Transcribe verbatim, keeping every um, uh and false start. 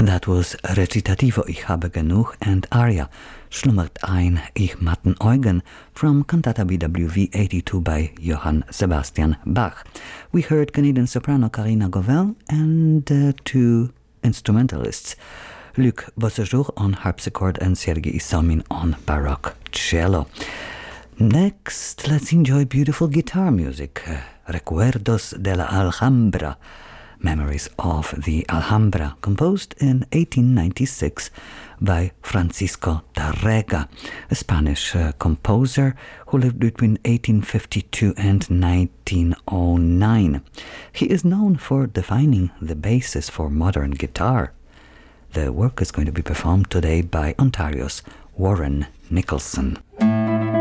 That was Recitativo Ich habe genug and aria Schlummert ein Ich matten Eugen from Cantata B W V eighty-two by Johann Sebastian Bach. We heard Canadian soprano Karina Govel and uh, two instrumentalists, Luc Bossejour on harpsichord and Sergei Isomin on baroque cello. Next, let's enjoy beautiful guitar music, uh, Recuerdos de la Alhambra, Memories of the Alhambra, composed in eighteen ninety-six by Francisco Tárrega, a Spanish uh, composer who lived between eighteen fifty-two and nineteen oh nine. He is known for defining the basis for modern guitar. The work is going to be performed today by Ontario's Warren Nicholson.